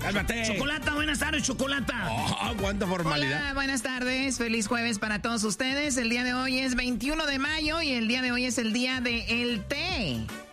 ¡Cálmate! Chocolata, buenas tardes, Chocolata. Oh, cuánta formalidad. Hola, buenas tardes. Feliz jueves para todos ustedes. El día de hoy es 21 de mayo y el día de hoy es el día del té.